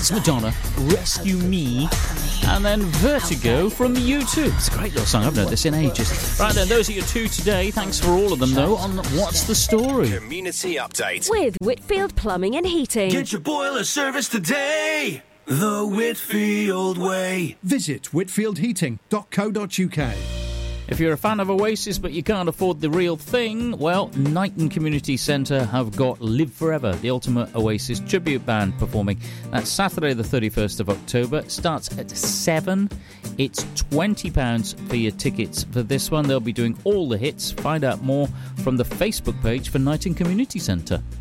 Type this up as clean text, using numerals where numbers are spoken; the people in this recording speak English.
That's Madonna, Rescue Me, and then Vertigo from U2. It's a great little song. I've heard this in ages. Right then, those are your two today. Thanks for all of them, though, on What's the Story? Community Update. With Whitfield Plumbing and Heating. Get your boiler service today. The Whitfield way. Visit whitfieldheating.co.uk. If you're a fan of Oasis but you can't afford the real thing, well, Knighton Community Centre have got Live Forever, the ultimate Oasis tribute band performing. That's Saturday the 31st of October. It starts at 7. It's £20 for your tickets for this one. They'll be doing all the hits. Find out more from the Facebook page for Knighton Community Centre.